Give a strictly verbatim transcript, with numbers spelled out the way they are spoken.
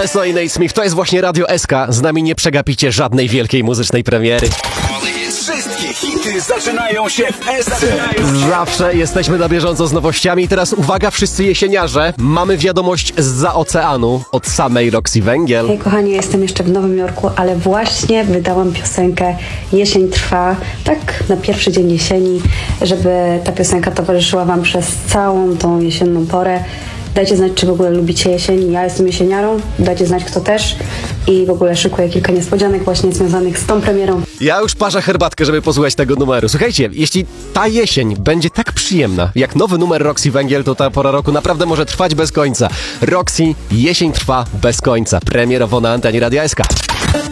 Tiesto i Naismith, to jest właśnie Radio S K. Z nami nie przegapicie żadnej wielkiej muzycznej premiery. Wszystkie hity zaczynają się w S C. Zawsze jesteśmy na bieżąco z nowościami. Teraz uwaga, wszyscy jesieniarze. Mamy wiadomość zza oceanu od samej Roxy Węgiel. Hej kochani, jestem jeszcze w Nowym Jorku, ale właśnie wydałam piosenkę Jesień trwa, tak na pierwszy dzień jesieni, żeby ta piosenka towarzyszyła wam przez całą tą jesienną porę. Dajcie znać, czy w ogóle lubicie jesień. Ja jestem jesieniarą, dajcie znać, kto też. I w ogóle szykuję kilka niespodzianek właśnie związanych z tą premierą. Ja już parzę herbatkę, żeby posłuchać tego numeru. Słuchajcie, jeśli ta jesień będzie tak przyjemna, jak nowy numer Roxy Węgiel, to ta pora roku naprawdę może trwać bez końca. Roxy, Jesień trwa bez końca. Premierowo na antenie Radia S K.